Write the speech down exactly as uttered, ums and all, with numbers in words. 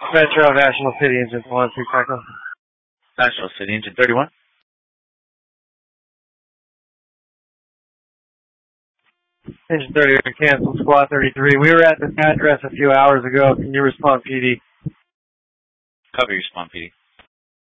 Metro, National City, Engine one, two Taco. National City, Engine thirty-one. Engine thirty, cancel, Squad thirty-three. We were at this address a few hours ago. Can you respond, P D? Copy, respond, P D.